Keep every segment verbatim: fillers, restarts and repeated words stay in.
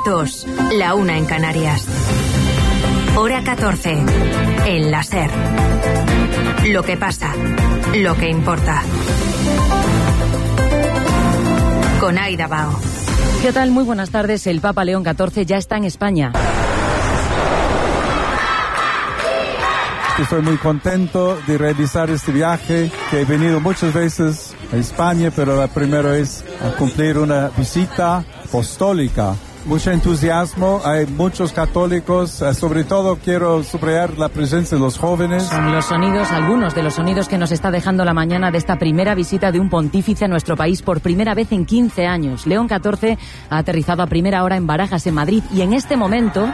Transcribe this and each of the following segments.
dos, la una en Canarias. Hora catorce, en la SER. Lo que pasa, lo que importa. Con Aida Bao. ¿Qué tal? Muy buenas tardes. El Papa León catorce ya está en España. Estoy muy contento de realizar este viaje, que he venido muchas veces a España, pero la primera es a cumplir una visita apostólica. Mucho entusiasmo, hay muchos católicos, sobre todo quiero subrayar la presencia de los jóvenes. Son los sonidos, algunos de los sonidos que nos está dejando la mañana de esta primera visita de un pontífice a nuestro país por primera vez en quince años. León catorce ha aterrizado a primera hora en Barajas, en Madrid, y en este momento...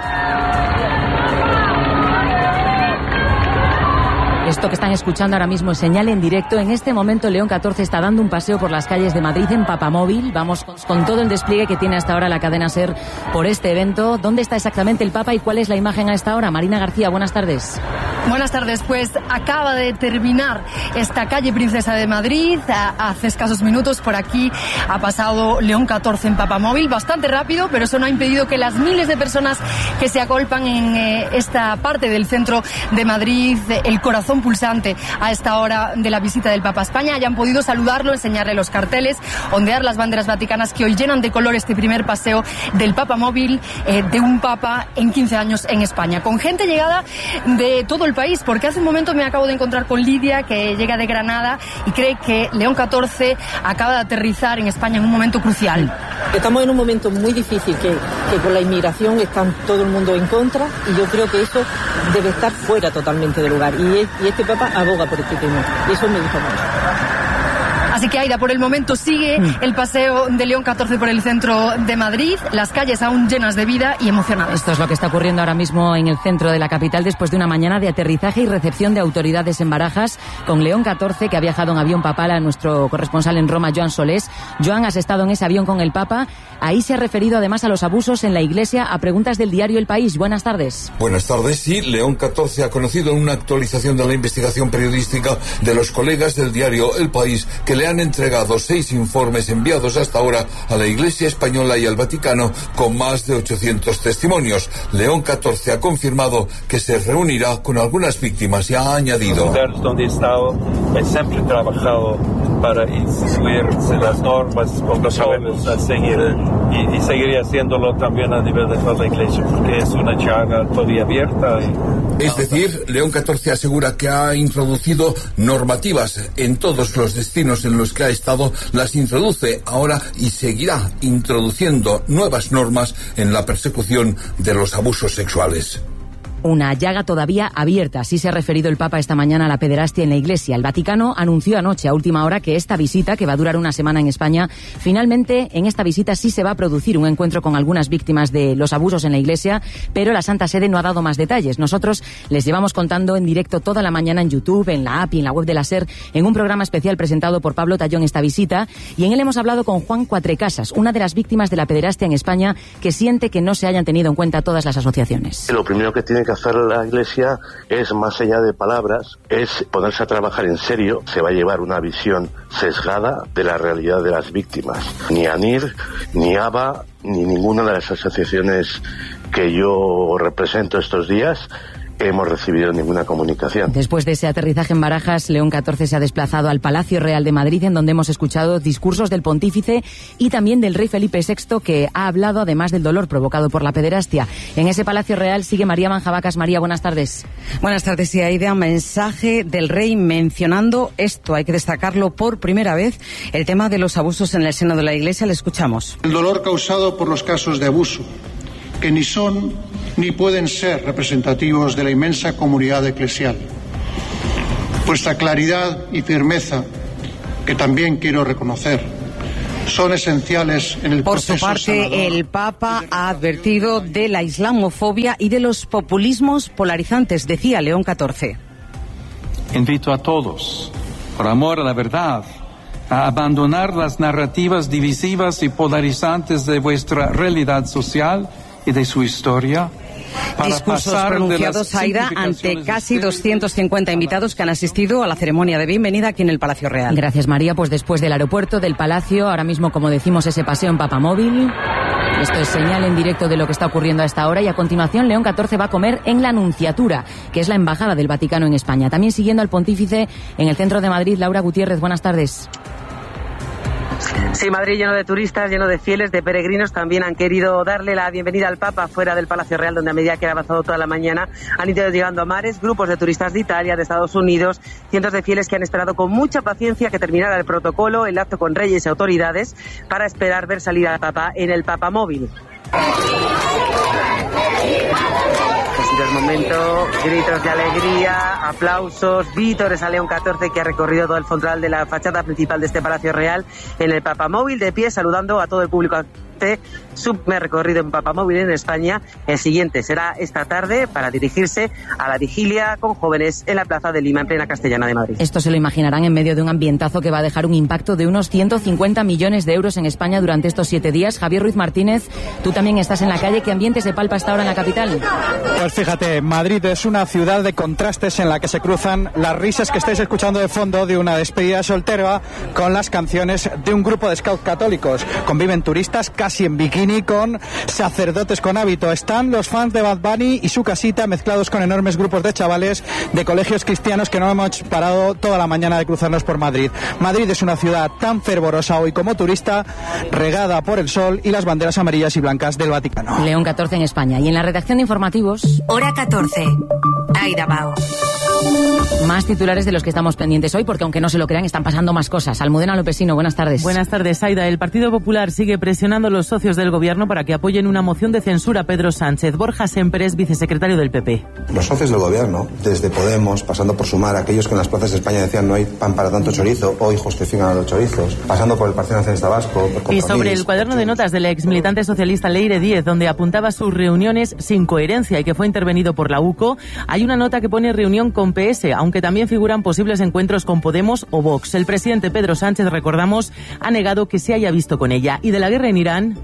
Esto que están escuchando ahora mismo es señal en directo. En este momento León catorce está dando un paseo por las calles de Madrid en Papamóvil. Vamos con, con todo el despliegue que tiene hasta ahora la cadena SER por este evento. ¿Dónde está exactamente el Papa y cuál es la imagen a esta hora? Marina García, buenas tardes. Buenas tardes. Pues acaba de terminar esta calle Princesa de Madrid. Hace escasos minutos por aquí ha pasado León catorce en Papamóvil. Bastante rápido, pero eso no ha impedido que las miles de personas que se agolpan en eh, esta parte del centro de Madrid, el corazón pulsante a esta hora de la visita del Papa a España, hayan podido saludarlo, enseñarle los carteles, ondear las banderas vaticanas que hoy llenan de color este primer paseo del Papamóvil, eh, de un Papa en quince años en España, con gente llegada de todo el país, porque hace un momento me acabo de encontrar con Lidia, que llega de Granada y cree que León catorce acaba de aterrizar en España en un momento crucial. Estamos en un momento muy difícil, que, que con la inmigración está todo el mundo en contra, y yo creo que eso debe estar fuera totalmente de lugar, y, es, y este Papa aboga por este tema, y eso me gusta mucho. Así que, Aida, por el momento sigue el paseo de León catorce por el centro de Madrid, las calles aún llenas de vida y emocionadas. Esto es lo que está ocurriendo ahora mismo en el centro de la capital después de una mañana de aterrizaje y recepción de autoridades en Barajas con León catorce, que ha viajado en avión papal, a nuestro corresponsal en Roma, Joan Solés. Joan, has estado en ese avión con el Papa. Ahí se ha referido además a los abusos en la Iglesia, a preguntas del diario El País. Buenas tardes. Buenas tardes. Sí, León catorce ha conocido una actualización de la investigación periodística de los colegas del diario El País, que le han entregado seis informes enviados hasta ahora a la Iglesia Española y al Vaticano con más de ochocientos testimonios. León catorce ha confirmado que se reunirá con algunas víctimas y ha añadido: los lugares donde he estado, he siempre trabajado para incluir las normas, protocolos a seguir, y, y seguiré haciéndolo también a nivel de toda la Iglesia, porque es una llaga todavía abierta. Y... Es decir, León catorce asegura que ha introducido normativas en todos los destinos en los que ha estado, las introduce ahora y seguirá introduciendo nuevas normas en la persecución de los abusos sexuales. Una llaga todavía abierta, así se ha referido el Papa esta mañana a la pederastia en la Iglesia. El Vaticano anunció anoche a última hora que esta visita, que va a durar una semana en España, finalmente en esta visita sí se va a producir un encuentro con algunas víctimas de los abusos en la Iglesia, pero la Santa Sede no ha dado más detalles. Nosotros les llevamos contando en directo toda la mañana en YouTube, en la app y en la web de la SER, en un programa especial presentado por Pablo Tallón esta visita, y en él hemos hablado con Juan Cuatrecasas, una de las víctimas de la pederastia en España, que siente que no se hayan tenido en cuenta todas las asociaciones. Lo primero que tiene que hacer la Iglesia es, más allá de palabras, es ponerse a trabajar en serio. Se va a llevar una visión sesgada de la realidad de las víctimas. Ni ANIR, ni ABA, ni ninguna de las asociaciones que yo represento estos días hemos recibido ninguna comunicación. Después de ese aterrizaje en Barajas, León catorce se ha desplazado al Palacio Real de Madrid, en donde hemos escuchado discursos del pontífice y también del rey Felipe sexto, que ha hablado además del dolor provocado por la pederastia. En ese Palacio Real sigue María Manjabacas. María, buenas tardes. Buenas tardes, y Aida, mensaje del rey mencionando esto, hay que destacarlo por primera vez, el tema de los abusos en el seno de la Iglesia. Le escuchamos. El dolor causado por los casos de abuso, que ni son ni pueden ser representativos de la inmensa comunidad eclesial. Vuestra claridad y firmeza, que también quiero reconocer, son esenciales en el Por proceso su parte, sanador. el Papa ha advertido de la islamofobia y de los populismos polarizantes, decía León catorce. Invito a todos, por amor a la verdad, a abandonar las narrativas divisivas y polarizantes de vuestra realidad social y de su historia. Discursos pronunciados, Aida, ante casi doscientos cincuenta invitados que han asistido a la ceremonia de bienvenida aquí en el Palacio Real. Gracias, María. Pues después del aeropuerto, del Palacio, ahora mismo, como decimos, ese paseo en Papamóvil. Esto es señal en directo de lo que está ocurriendo a esta hora y a continuación León catorce va a comer en la Nunciatura, que es la embajada del Vaticano en España. También siguiendo al pontífice en el centro de Madrid, Laura Gutiérrez, buenas tardes. Sí, Madrid lleno de turistas, lleno de fieles, de peregrinos. También han querido darle la bienvenida al Papa fuera del Palacio Real, donde a medida que ha avanzado toda la mañana han ido llegando a mares, grupos de turistas de Italia, de Estados Unidos, cientos de fieles que han esperado con mucha paciencia que terminara el protocolo, el acto con reyes y autoridades, para esperar ver salir al Papa en el Papamóvil. Del momento, gritos de alegría, aplausos, vítores a León catorce, que ha recorrido todo el frontal de la fachada principal de este Palacio Real en el Papamóvil, de pie, saludando a todo el público. Su primer recorrido en Papamóvil en España. El siguiente será esta tarde para dirigirse a la vigilia con jóvenes en la Plaza de Lima, en plena Castellana de Madrid. Esto se lo imaginarán en medio de un ambientazo que va a dejar un impacto de unos ciento cincuenta millones de euros en España durante estos siete días. Javier Ruiz Martínez, tú también estás en la calle. ¿Qué ambiente se palpa hasta ahora en la capital? Pues fíjate, Madrid es una ciudad de contrastes en la que se cruzan las risas que estáis escuchando de fondo de una despedida soltera con las canciones de un grupo de scouts católicos. Conviven turistas casi en bikini con sacerdotes con hábito. Están los fans de Bad Bunny y su casita mezclados con enormes grupos de chavales de colegios cristianos que no hemos parado toda la mañana de cruzarnos por Madrid. Madrid es una ciudad tan fervorosa hoy como turista, regada por el sol y las banderas amarillas y blancas del Vaticano. León catorce en España. Y en la redacción de informativos... Hora catorce. Aida Bao. Más titulares de los que estamos pendientes hoy, porque aunque no se lo crean, están pasando más cosas. Almudena Lopesino, buenas tardes. Buenas tardes, Aida. El Partido Popular sigue presionando a los socios del gobierno para que apoyen una moción de censura a Pedro Sánchez. Borja Semper es vicesecretario del P P. Los socios del gobierno, desde Podemos, pasando por Sumar, aquellos que en las plazas de España decían no hay pan para tanto chorizo, hoy justifican a los chorizos, pasando por el Partido Nacionalista Vasco. Y sobre el cuaderno de notas del ex militante socialista Leire Díez, donde apuntaba sus reuniones sin coherencia y que fue intervenido por la U C O, hay una nota que pone reunión con P S, aunque también figuran posibles encuentros con Podemos o Vox. El presidente Pedro Sánchez, recordamos, ha negado que se haya visto con ella. Y de la guerra en Irán,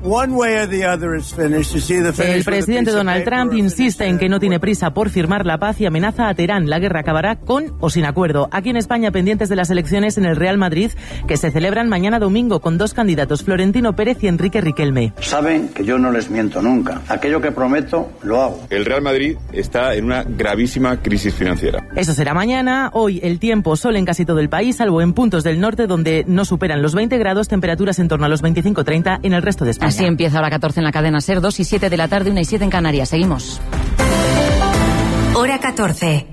el presidente Donald Trump insiste en que no tiene prisa por firmar la paz y amenaza a Teherán. La guerra acabará con o sin acuerdo. Aquí en España, pendientes de las elecciones en el Real Madrid, que se celebran mañana domingo con dos candidatos, Florentino Pérez y Enrique Riquelme. Saben que yo no les miento nunca. Aquello que prometo, lo hago. El Real Madrid está en una gravísima crisis financiera. Eso será mañana. Hoy el tiempo, sol en casi todo el país, salvo en puntos del norte donde no superan los veinte grados, temperaturas en torno a los veinticinco treinta en el resto de España. Así empieza Hora catorce en la cadena SER, dos y siete de la tarde, una y siete en Canarias. Seguimos. Hora catorce.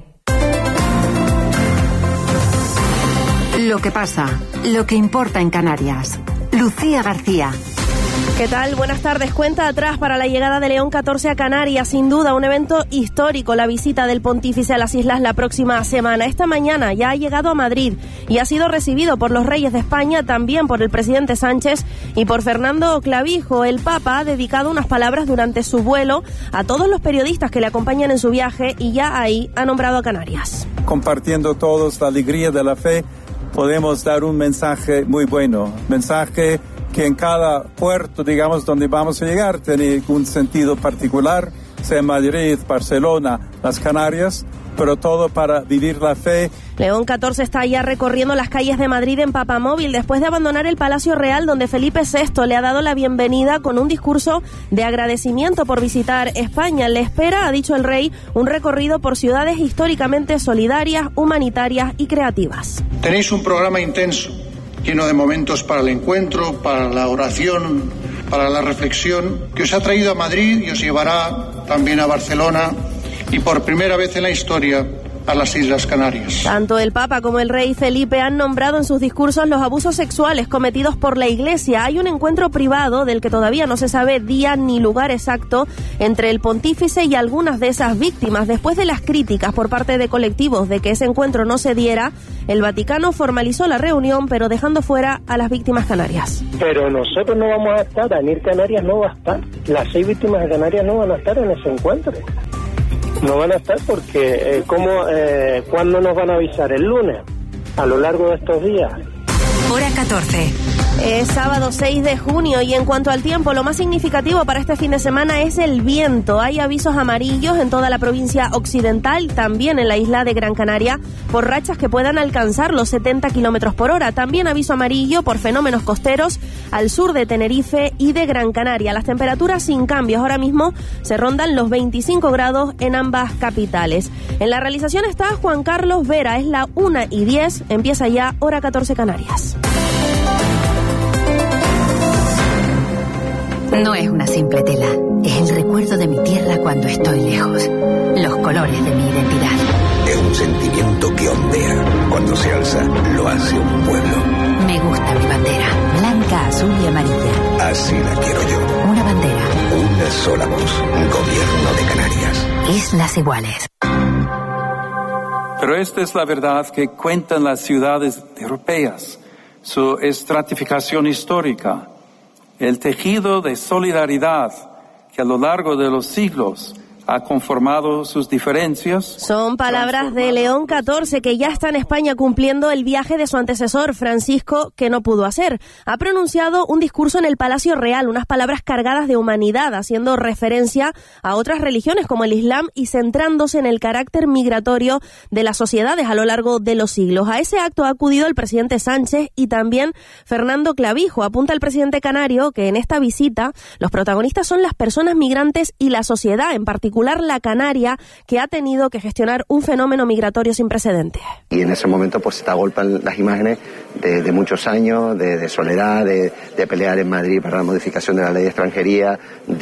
Lo que pasa, lo que importa en Canarias. Lucía García. ¿Qué tal? Buenas tardes. Cuenta atrás para la llegada de León catorce a Canarias. Sin duda, un evento histórico, la visita del pontífice a las islas la próxima semana. Esta mañana ya ha llegado a Madrid y ha sido recibido por los reyes de España, también por el presidente Sánchez y por Fernando Clavijo. El Papa ha dedicado unas palabras durante su vuelo a todos los periodistas que le acompañan en su viaje y ya ahí ha nombrado a Canarias. Compartiendo todos la alegría de la fe, podemos dar un mensaje muy bueno, mensaje que en cada puerto, digamos, donde vamos a llegar, tiene un sentido particular, sea Madrid, Barcelona, las Canarias, pero todo para vivir la fe. León catorce está ya recorriendo las calles de Madrid en Papamóvil después de abandonar el Palacio Real, donde Felipe sexto le ha dado la bienvenida con un discurso de agradecimiento por visitar España. Le espera, ha dicho el rey, un recorrido por ciudades históricamente solidarias, humanitarias y creativas. Tenéis un programa intenso, lleno de momentos para el encuentro, para la oración, para la reflexión, que os ha traído a Madrid y os llevará también a Barcelona y por primera vez en la historia a las Islas Canarias. Tanto el Papa como el rey Felipe han nombrado en sus discursos los abusos sexuales cometidos por la Iglesia. Hay un encuentro privado del que todavía no se sabe día ni lugar exacto entre el pontífice y algunas de esas víctimas. Después de las críticas por parte de colectivos de que ese encuentro no se diera, el Vaticano formalizó la reunión, pero dejando fuera a las víctimas canarias. Pero nosotros no vamos a estar, Anir Canarias no va a estar, las seis víctimas de Canarias no van a estar en ese encuentro. No van a estar porque, eh, ¿cómo, eh, ¿cuándo nos van a avisar? ¿El lunes? ¿A lo largo de estos días? Hora catorce. Es sábado seis de junio y en cuanto al tiempo, lo más significativo para este fin de semana es el viento. Hay avisos amarillos en toda la provincia occidental, también en la isla de Gran Canaria, por rachas que puedan alcanzar los setenta kilómetros por hora. También aviso amarillo por fenómenos costeros al sur de Tenerife y de Gran Canaria. Las temperaturas sin cambios ahora mismo se rondan los veinticinco grados en ambas capitales. En la realización está Juan Carlos Vera, es la una y diez, empieza ya Hora catorce Canarias. No es una simple tela, es el recuerdo de mi tierra cuando estoy lejos, los colores de mi identidad. Es un sentimiento que ondea, cuando se alza lo hace un pueblo. Me gusta mi bandera, blanca, azul y amarilla. Así la quiero yo. Una bandera. Una sola voz, Gobierno de Canarias. Islas Iguales. Pero esta es la verdad que cuentan las ciudades europeas, su estratificación histórica, el tejido de solidaridad que a lo largo de los siglos ha conformado sus diferencias. Son palabras de León catorce, que ya está en España cumpliendo el viaje de su antecesor, Francisco, que no pudo hacer. Ha pronunciado un discurso en el Palacio Real, unas palabras cargadas de humanidad, haciendo referencia a otras religiones como el Islam y centrándose en el carácter migratorio de las sociedades a lo largo de los siglos. A ese acto ha acudido el presidente Sánchez y también Fernando Clavijo. Apunta el presidente canario que en esta visita los protagonistas son las personas migrantes y la sociedad, en particular la canaria, que ha tenido que gestionar un fenómeno migratorio sin precedentes. Y en ese momento pues se te agolpan las imágenes de, de muchos años, de, de soledad, de, de pelear en Madrid para la modificación de la ley de extranjería,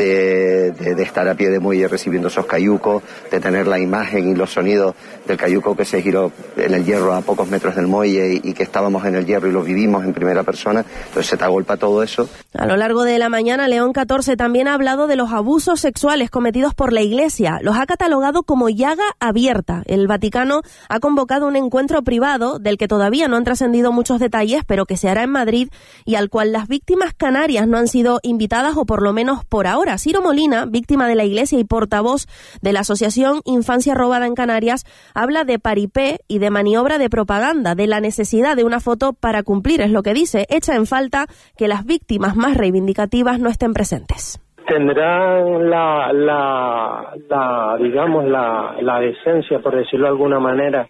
de, de, de estar a pie de muelle recibiendo esos cayucos, de tener la imagen y los sonidos del cayuco que se giró en el hierro a pocos metros del muelle y, y que estábamos en el hierro y lo vivimos en primera persona. Entonces se te agolpa todo eso. A lo largo de la mañana, León catorce también ha hablado de los abusos sexuales cometidos por la Iglesia. Los ha catalogado como llaga abierta. El Vaticano ha convocado un encuentro privado del que todavía no han trascendido muchos detalles, pero que se hará en Madrid y al cual las víctimas canarias no han sido invitadas, o por lo menos por ahora. Ciro Molina, víctima de la Iglesia y portavoz de la Asociación Infancia Robada en Canarias, habla de paripé y de maniobra de propaganda, de la necesidad de una foto para cumplir, es lo que dice. Echa en falta que las víctimas más reivindicativas no estén presentes. Tendrán la, la, la digamos, la, la decencia, por decirlo de alguna manera,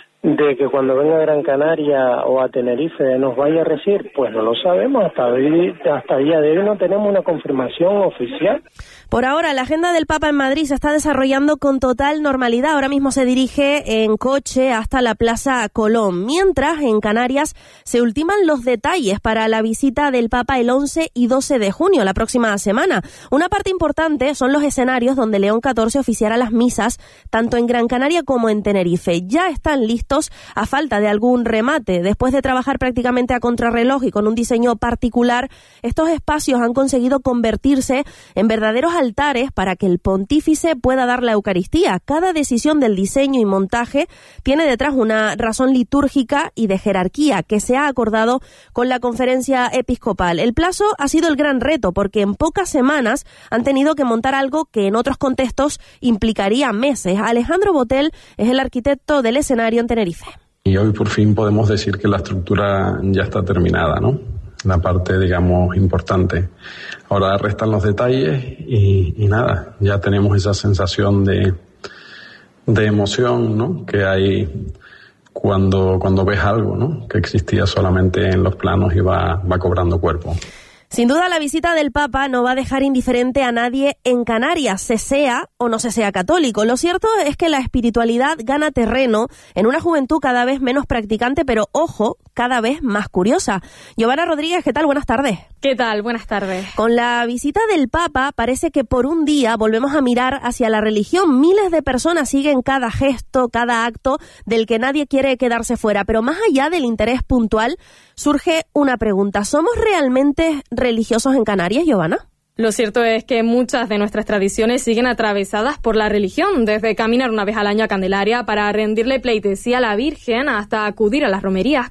de que cuando venga a Gran Canaria o a Tenerife nos vaya a recibir. Pues no lo sabemos, hasta hoy, hasta el día de hoy no tenemos una confirmación oficial. Por ahora, la agenda del Papa en Madrid se está desarrollando con total normalidad. Ahora mismo se dirige en coche hasta la Plaza Colón, mientras en Canarias se ultiman los detalles para la visita del Papa el once y doce de junio, la próxima semana. Una parte importante son los escenarios donde León catorce oficiará las misas, tanto en Gran Canaria como en Tenerife. Ya están listos a falta de algún remate. Después de trabajar prácticamente a contrarreloj y con un diseño particular, estos espacios han conseguido convertirse en verdaderos altares para que el pontífice pueda dar la Eucaristía. Cada decisión del diseño y montaje tiene detrás una razón litúrgica y de jerarquía que se ha acordado con la conferencia episcopal. El plazo ha sido el gran reto porque en pocas semanas han tenido que montar algo que en otros contextos implicaría meses. Alejandro Botel es el arquitecto del escenario en Tenerife. Y hoy por fin podemos decir que la estructura ya está terminada, ¿no? La parte, digamos, importante. Ahora restan los detalles y, y nada, ya tenemos esa sensación de, de emoción, ¿no? Que hay cuando, cuando ves algo, ¿no? Que existía solamente en los planos y va, va cobrando cuerpo. Sin duda, la visita del Papa no va a dejar indiferente a nadie en Canarias, se sea o no se sea católico. Lo cierto es que la espiritualidad gana terreno en una juventud cada vez menos practicante, pero, ojo, cada vez más curiosa. Giovanna Rodríguez, ¿qué tal? Buenas tardes. ¿Qué tal? Buenas tardes. Con la visita del Papa parece que por un día volvemos a mirar hacia la religión. Miles de personas siguen cada gesto, cada acto del que nadie quiere quedarse fuera. Pero más allá del interés puntual, surge una pregunta. ¿Somos realmente religiosos en Canarias, Giovanna? Lo cierto es que muchas de nuestras tradiciones siguen atravesadas por la religión, desde caminar una vez al año a Candelaria para rendirle pleitesía a la Virgen hasta acudir a las romerías que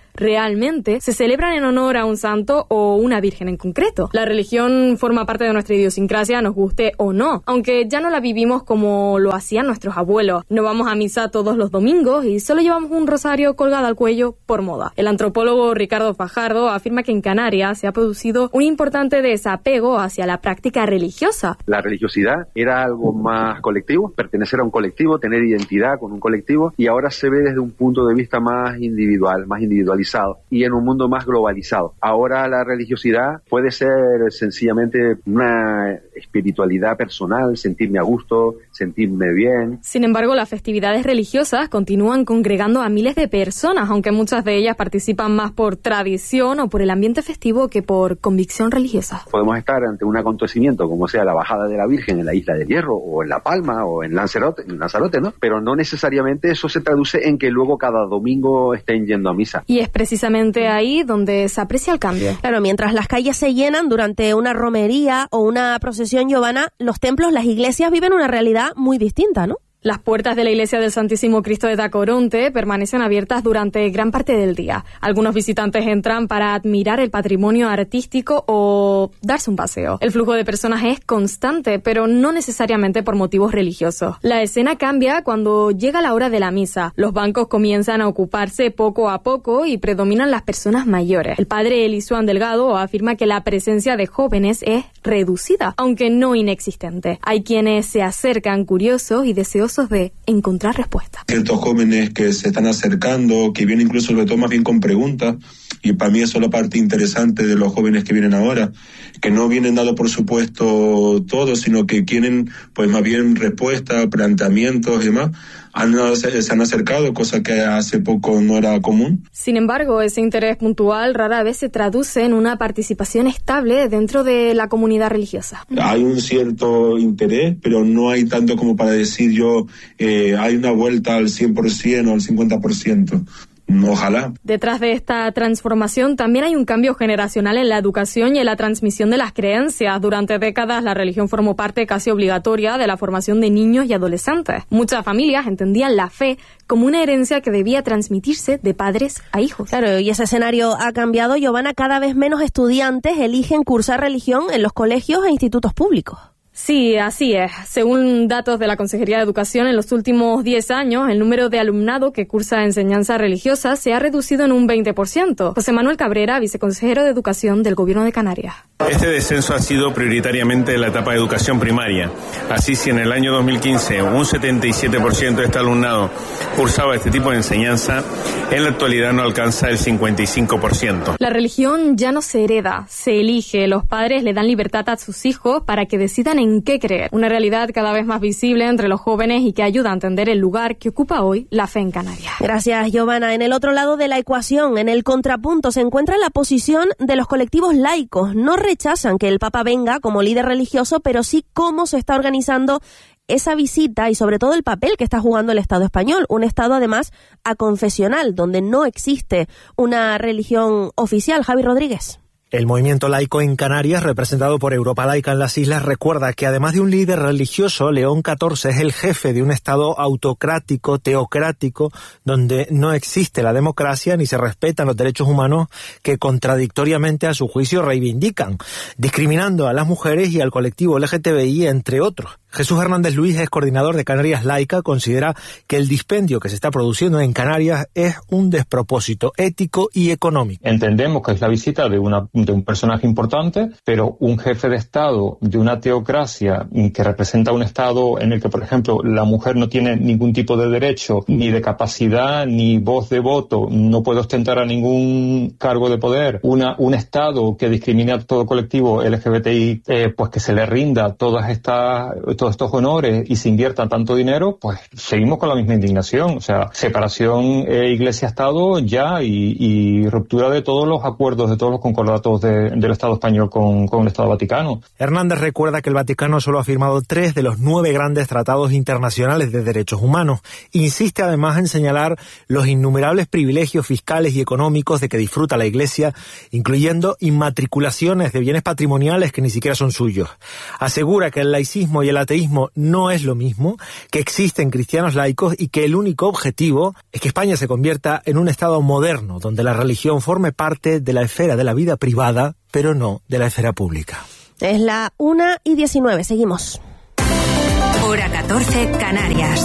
realmente se celebran en honor a un santo o una virgen en concreto. La religión forma parte de nuestra idiosincrasia, nos guste o no, aunque ya no la vivimos como lo hacían nuestros abuelos. No vamos a misa todos los domingos y solo llevamos un rosario colgado al cuello por moda. El antropólogo Ricardo Fajardo afirma que en Canarias se ha producido un importante desapego hacia la práctica religiosa. La religiosidad era algo más colectivo, pertenecer a un colectivo, tener identidad con un colectivo, y ahora se ve desde un punto de vista más individual, más individualizado y en un mundo más globalizado. Ahora la religiosidad puede ser sencillamente una espiritualidad personal, sentirme a gusto, sentirme bien. Sin embargo, las festividades religiosas continúan congregando a miles de personas, aunque muchas de ellas participan más por tradición o por el ambiente festivo que por convicción religiosa. Podemos estar ante un acontecimiento como sea la bajada de la Virgen en la Isla del Hierro o en La Palma o en Lanzarote, en Lanzarote, ¿no? Pero no necesariamente eso se traduce en que luego cada domingo estén yendo a misa. Y es precisamente ahí donde se aprecia el cambio. Claro, mientras las calles se llenan durante una romería o una procesión giovana, los templos, las iglesias viven una realidad muy distinta, ¿no? Las puertas de la iglesia del Santísimo Cristo de Tacoronte permanecen abiertas durante gran parte del día. Algunos visitantes entran para admirar el patrimonio artístico o darse un paseo. El flujo de personas es constante, pero no necesariamente por motivos religiosos. La escena cambia cuando llega la hora de la misa. Los bancos comienzan a ocuparse poco a poco y predominan las personas mayores. El padre Elisuan Delgado afirma que la presencia de jóvenes es reducida, aunque no inexistente. Hay quienes se acercan curiosos y deseosos de encontrar respuestas. Ciertos jóvenes que se están acercando, que vienen incluso sobre todo más bien con preguntas, y para mí eso es la parte interesante de los jóvenes que vienen ahora, que no vienen dando por supuesto todo, sino que quieren pues más bien respuestas, planteamientos y demás. Han, se han acercado, cosa que hace poco no era común. Sin embargo, ese interés puntual rara vez se traduce en una participación estable dentro de la comunidad religiosa. Hay un cierto interés, pero no hay tanto como para decir yo, eh, hay una vuelta al cien por ciento o al cincuenta por ciento. Ojalá. Detrás de esta transformación también hay un cambio generacional en la educación y en la transmisión de las creencias. Durante décadas la religión formó parte casi obligatoria de la formación de niños y adolescentes. Muchas familias entendían la fe como una herencia que debía transmitirse de padres a hijos. Claro, y ese escenario ha cambiado. Giovanna, cada vez menos estudiantes eligen cursar religión en los colegios e institutos públicos. Sí, así es. Según datos de la Consejería de Educación, en los últimos diez años, el número de alumnado que cursa enseñanza religiosa se ha reducido en un veinte por ciento. José Manuel Cabrera, viceconsejero de Educación del Gobierno de Canarias. Este descenso ha sido prioritariamente en la etapa de educación primaria. Así, si en el año dos mil quince un setenta y siete por ciento de este alumnado cursaba este tipo de enseñanza, en la actualidad no alcanza el cincuenta y cinco por ciento. La religión ya no se hereda, se elige. Los padres le dan libertad a sus hijos para que decidan en qué creer. Una realidad cada vez más visible entre los jóvenes y que ayuda a entender el lugar que ocupa hoy la fe en Canarias. Gracias, Giovanna. En el otro lado de la ecuación, en el contrapunto, se encuentra la posición de los colectivos laicos. No rechazan que el Papa venga como líder religioso, pero sí cómo se está organizando esa visita y sobre todo el papel que está jugando el Estado español, un Estado además aconfesional, donde no existe una religión oficial. Javi Rodríguez. El movimiento laico en Canarias, representado por Europa Laica en las islas, recuerda que además de un líder religioso, León catorce es el jefe de un Estado autocrático, teocrático, donde no existe la democracia ni se respetan los derechos humanos que contradictoriamente a su juicio reivindican, discriminando a las mujeres y al colectivo L G T B I, entre otros. Jesús Hernández Luis es coordinador de Canarias Laica, considera que el dispendio que se está produciendo en Canarias es un despropósito ético y económico. Entendemos que es la visita de una de un personaje importante, pero un jefe de Estado de una teocracia que representa un Estado en el que, por ejemplo, la mujer no tiene ningún tipo de derecho, ni de capacidad, ni voz de voto, no puede ostentar a ningún cargo de poder, una un Estado que discrimina a todo colectivo L G B T I, eh, pues que se le rinda todas estas todos estos honores y se invierta tanto dinero, pues seguimos con la misma indignación. O sea, separación eh, Iglesia-Estado ya y, y ruptura de todos los acuerdos, de todos los concordatos de, del Estado español con, con el Estado Vaticano. Hernández recuerda que el Vaticano solo ha firmado tres de los nueve grandes tratados internacionales de derechos humanos. Insiste además en señalar los innumerables privilegios fiscales y económicos de que disfruta la Iglesia, incluyendo inmatriculaciones de bienes patrimoniales que ni siquiera son suyos. Asegura que el laicismo y el ateísmo no es lo mismo, que existen cristianos laicos y que el único objetivo es que España se convierta en un Estado moderno, donde la religión forme parte de la esfera de la vida privada, pero no de la esfera pública. Es la una y diecinueve, seguimos. Hora catorce, Canarias.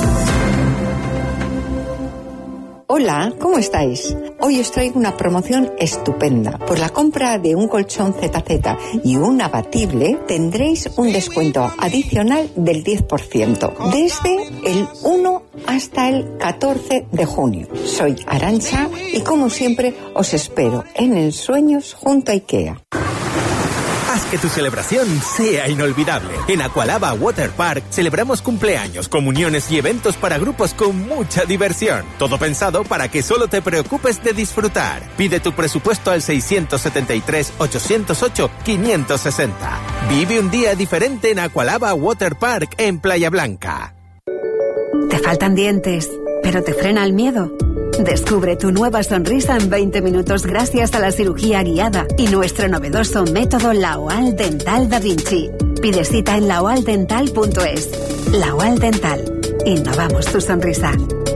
Hola, ¿cómo estáis? Hoy os traigo una promoción estupenda. Por la compra de un colchón Z Z y un abatible tendréis un descuento adicional del diez por ciento desde el uno hasta el catorce de junio. Soy Arantxa y como siempre os espero en Ensueños junto a IKEA. Haz que tu celebración sea inolvidable. En Aqualaba Water Park celebramos cumpleaños, comuniones y eventos para grupos con mucha diversión. Todo pensado para que solo te preocupes de disfrutar. Pide tu presupuesto al seiscientos setenta y tres, ochocientos ocho, quinientos sesenta. Vive un día diferente en Aqualaba Water Park en Playa Blanca. ¿Te faltan dientes, pero te frena el miedo? Descubre tu nueva sonrisa en veinte minutos gracias a la cirugía guiada y nuestro novedoso método Laoal Dental Da Vinci. Pide cita en laoal dental punto es. Laoal Dental. Innovamos tu sonrisa.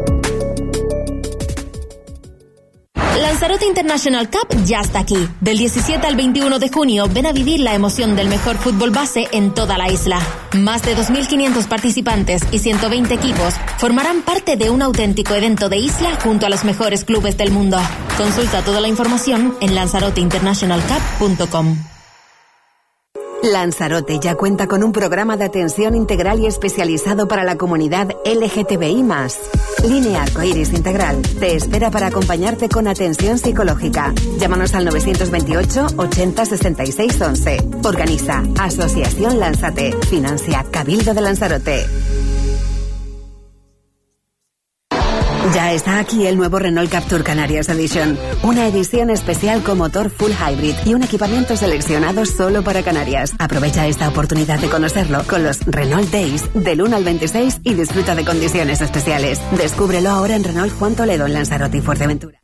Lanzarote International Cup ya está aquí. Del diecisiete al veintiuno de junio, ven a vivir la emoción del mejor fútbol base en toda la isla. Más de dos mil quinientos participantes y ciento veinte equipos formarán parte de un auténtico evento de isla junto a los mejores clubes del mundo. Consulta toda la información en lanzarote international cup punto com. Lanzarote ya cuenta con un programa de atención integral y especializado para la comunidad L G T B I más. Línea Arcoiris Integral te espera para acompañarte con atención psicológica. Llámanos al novecientos veintiocho, ochenta, sesenta y seis, once. Organiza Asociación Lanzate. Financia Cabildo de Lanzarote. Ya está aquí el nuevo Renault Captur Canarias Edition, una edición especial con motor full hybrid y un equipamiento seleccionado solo para Canarias. Aprovecha esta oportunidad de conocerlo con los Renault Days del uno al veintiséis y disfruta de condiciones especiales. Descúbrelo ahora en Renault Juan Toledo, en Lanzarote y Fuerteventura.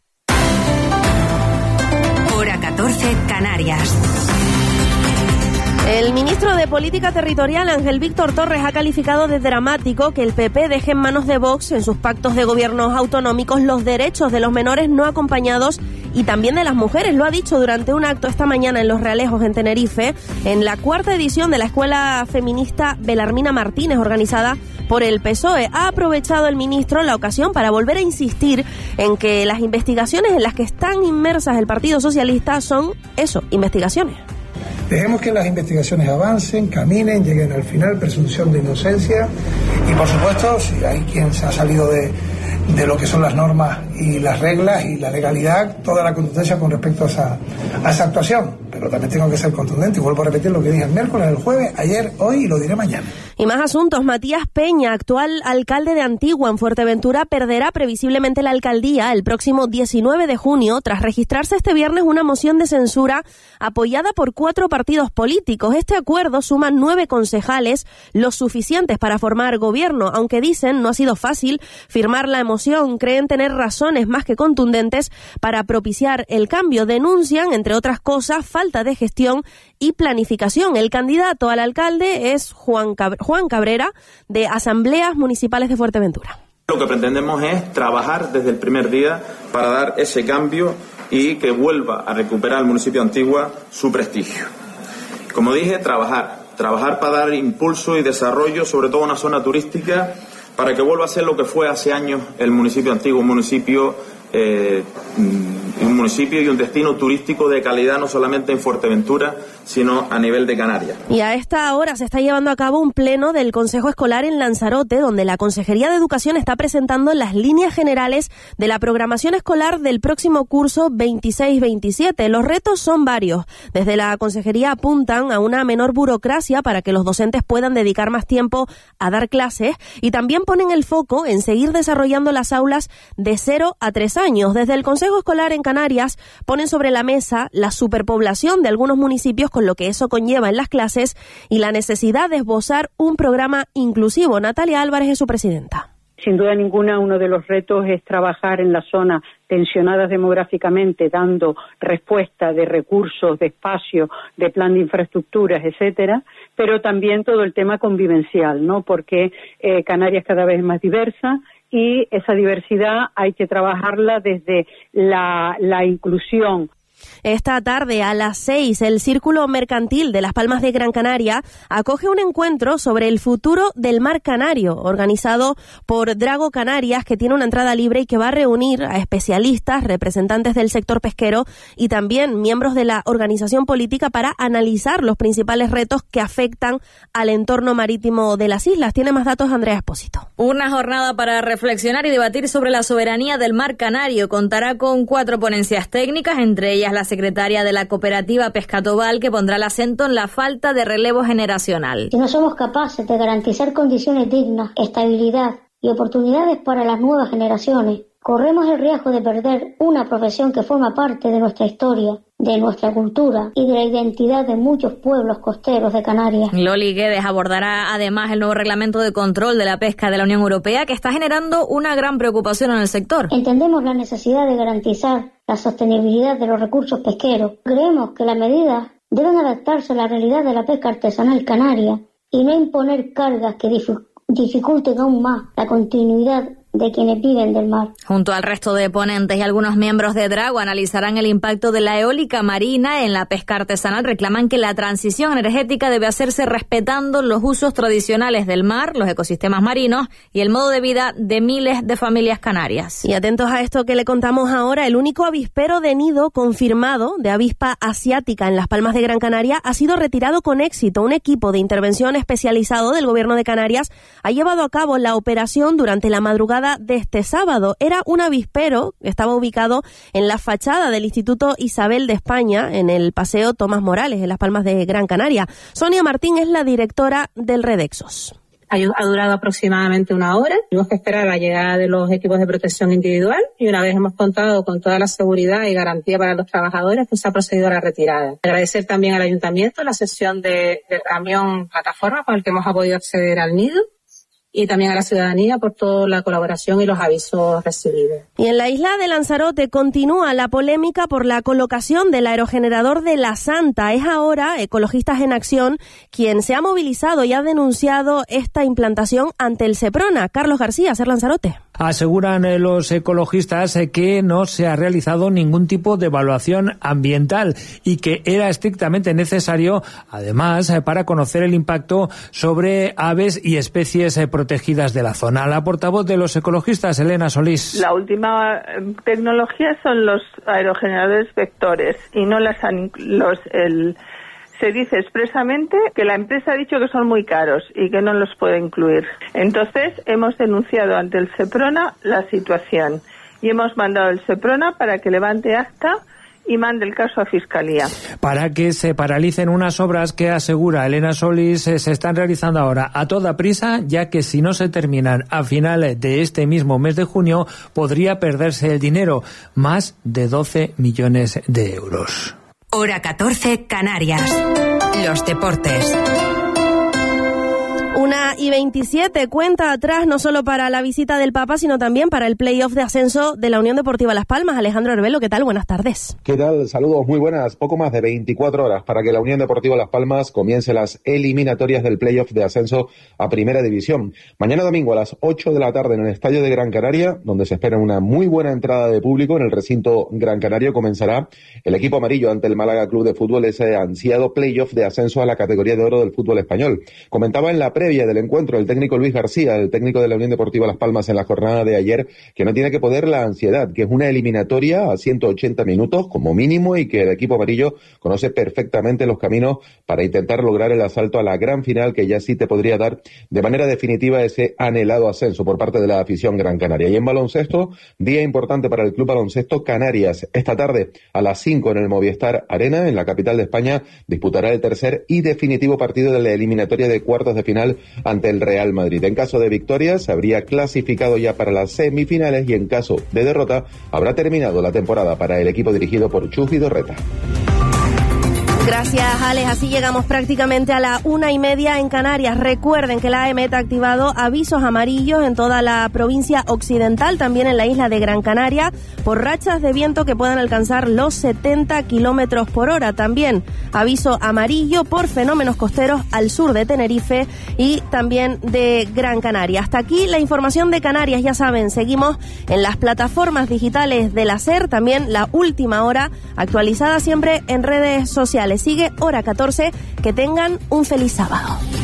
Hora catorce, Canarias. El ministro de Política Territorial, Ángel Víctor Torres, ha calificado de dramático que el P P deje en manos de Vox, en sus pactos de gobiernos autonómicos, los derechos de los menores no acompañados y también de las mujeres. Lo ha dicho durante un acto esta mañana en Los Realejos, en Tenerife, en la cuarta edición de la Escuela Feminista Belarmina Martínez, organizada por el P S O E. Ha aprovechado el ministro la ocasión para volver a insistir en que las investigaciones en las que están inmersas el Partido Socialista son, eso, investigaciones. Dejemos que las investigaciones avancen, caminen, lleguen al final, presunción de inocencia y, por supuesto, si hay quien se ha salido de, de lo que son las normas y las reglas y la legalidad, toda la contundencia con respecto a esa, a esa actuación. Pero también tengo que ser contundente y vuelvo a repetir lo que dije el miércoles, el jueves, ayer, hoy y lo diré mañana. Y más asuntos. Matías Peña, actual alcalde de Antigua, en Fuerteventura, perderá previsiblemente la alcaldía el próximo diecinueve de junio tras registrarse este viernes una moción de censura apoyada por cuatro partidos políticos. Este acuerdo suma nueve concejales, los suficientes para formar gobierno, aunque dicen no ha sido fácil firmar la moción. Creen tener razones más que contundentes para propiciar el cambio. Denuncian, entre otras cosas, falta de gestión y planificación. El candidato al alcalde es Juan Cab- Juan Cabrera, de Asambleas Municipales de Fuerteventura. Lo que pretendemos es trabajar desde el primer día para dar ese cambio y que vuelva a recuperar el municipio de Antigua su prestigio. Como dije, trabajar, trabajar para dar impulso y desarrollo, sobre todo a una zona turística, para que vuelva a ser lo que fue hace años el municipio de Antigua, un municipio eh, un municipio y un destino turístico de calidad, no solamente en Fuerteventura, sino a nivel de Canarias. Y a esta hora se está llevando a cabo un pleno del Consejo Escolar en Lanzarote, donde la Consejería de Educación está presentando las líneas generales de la programación escolar del próximo curso veintiséis veintisiete. Los retos son varios. Desde la Consejería apuntan a una menor burocracia para que los docentes puedan dedicar más tiempo a dar clases y también ponen el foco en seguir desarrollando las aulas de cero a tres años. Desde el Consejo Escolar en Canarias ponen sobre la mesa la superpoblación de algunos municipios, con lo que eso conlleva en las clases, y la necesidad de esbozar un programa inclusivo. Natalia Álvarez es su presidenta. Sin duda ninguna, uno de los retos es trabajar en las zonas tensionadas demográficamente, dando respuesta de recursos, de espacio, de plan de infraestructuras, etcétera, pero también todo el tema convivencial, ¿no? Porque eh, Canarias cada vez es más diversa y esa diversidad hay que trabajarla desde la, la inclusión. Esta tarde a las seis, el Círculo Mercantil de Las Palmas de Gran Canaria acoge un encuentro sobre el futuro del mar canario, organizado por Drago Canarias, que tiene una entrada libre y que va a reunir a especialistas, representantes del sector pesquero y también miembros de la organización política para analizar los principales retos que afectan al entorno marítimo de las islas. Tiene más datos Andrea Espósito. Una jornada para reflexionar y debatir sobre la soberanía del mar canario. Contará con cuatro ponencias técnicas, entre ellas la secretaria de la cooperativa Pescatobal, que pondrá el acento en la falta de relevo generacional. Si no somos capaces de garantizar condiciones dignas, estabilidad y oportunidades para las nuevas generaciones, corremos el riesgo de perder una profesión que forma parte de nuestra historia, de nuestra cultura y de la identidad de muchos pueblos costeros de Canarias. Loli Guedes abordará además el nuevo reglamento de control de la pesca de la Unión Europea, que está generando una gran preocupación en el sector. Entendemos la necesidad de garantizar la sostenibilidad de los recursos pesqueros. Creemos que las medidas deben adaptarse a la realidad de la pesca artesanal canaria y no imponer cargas que dificulten aún más la continuidad de quienes viven del mar. Junto al resto de ponentes y algunos miembros de Drago analizarán el impacto de la eólica marina en la pesca artesanal. Reclaman que la transición energética debe hacerse respetando los usos tradicionales del mar, los ecosistemas marinos y el modo de vida de miles de familias canarias. Y atentos a esto que le contamos ahora, el único avispero de nido confirmado de avispa asiática en Las Palmas de Gran Canaria ha sido retirado con éxito. Un equipo de intervención especializado del Gobierno de Canarias ha llevado a cabo la operación durante la madrugada de este sábado. Era un avispero que estaba ubicado en la fachada del Instituto Isabel de España, en el Paseo Tomás Morales, en Las Palmas de Gran Canaria. Sonia Martín es la directora del Redexos. Ha durado aproximadamente una hora. Tuvimos que esperar la llegada de los equipos de protección individual y una vez hemos contado con toda la seguridad y garantía para los trabajadores, pues se ha procedido a la retirada. Agradecer también al Ayuntamiento la sesión de, de camión plataforma con el que hemos podido acceder al nido, y también a la ciudadanía por toda la colaboración y los avisos recibidos. Y en la isla de Lanzarote continúa la polémica por la colocación del aerogenerador de La Santa. Es ahora Ecologistas en Acción quien se ha movilizado y ha denunciado esta implantación ante el Seprona. Carlos García, Ser Lanzarote. Aseguran los ecologistas que no se ha realizado ningún tipo de evaluación ambiental y que era estrictamente necesario, además, para conocer el impacto sobre aves y especies protegidas de la zona. La portavoz de los ecologistas, Elena Solís. La última tecnología son los aerogeneradores vectores y no las los el se dice expresamente que la empresa ha dicho que son muy caros y que no los puede incluir. Entonces, hemos denunciado ante el Seprona la situación y hemos mandado al Seprona para que levante acta y mande el caso a Fiscalía. Para que se paralicen unas obras que, asegura Elena Solís, se están realizando ahora a toda prisa, ya que si no se terminan a finales de este mismo mes de junio, podría perderse el dinero, más de doce millones de euros. Hora catorce, Canarias. Los deportes. Una y veintisiete, cuenta atrás no solo para la visita del Papa, sino también para el playoff de ascenso de la Unión Deportiva Las Palmas. Alejandro Arbelo, ¿qué tal? Buenas tardes. ¿Qué tal? Saludos, muy buenas. Poco más de veinticuatro horas para que la Unión Deportiva Las Palmas comience las eliminatorias del playoff de ascenso a Primera División. Mañana domingo a las ocho de la tarde en el Estadio de Gran Canaria, donde se espera una muy buena entrada de público en el recinto Gran Canario, comenzará el equipo amarillo ante el Málaga Club de Fútbol ese ansiado playoff de ascenso a la categoría de oro del fútbol español. Comentaba en la previa del encuentro el técnico Luis García, el técnico de la Unión Deportiva Las Palmas, en la jornada de ayer, que no tiene que poder la ansiedad, que es una eliminatoria a ciento ochenta minutos como mínimo y que el equipo amarillo conoce perfectamente los caminos para intentar lograr el asalto a la gran final, que ya sí te podría dar de manera definitiva ese anhelado ascenso por parte de la afición gran canaria. Y en baloncesto, día importante para el Club Baloncesto Canarias. Esta tarde a las cinco en el Movistar Arena, en la capital de España, disputará el tercer y definitivo partido de la eliminatoria de cuartos de final ante el Real Madrid. En caso de victoria, se habría clasificado ya para las semifinales y en caso de derrota, habrá terminado la temporada para el equipo dirigido por Chus Vidorreta. Gracias, Alex. Así llegamos prácticamente a la una y media en Canarias. Recuerden que la A E M E T ha activado avisos amarillos en toda la provincia occidental, también en la isla de Gran Canaria, por rachas de viento que puedan alcanzar los setenta kilómetros por hora. También aviso amarillo por fenómenos costeros al sur de Tenerife y también de Gran Canaria. Hasta aquí la información de Canarias. Ya saben, seguimos en las plataformas digitales de la SER, también la última hora actualizada siempre en redes sociales. Sigue Hora catorce. Que tengan un feliz sábado.